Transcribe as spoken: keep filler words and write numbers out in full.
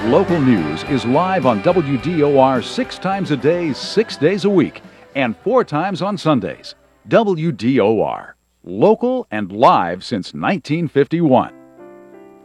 Local news is live on W D O R six times a day, six days a week, and four times on Sundays. W D O R, local and live since nineteen fifty-one.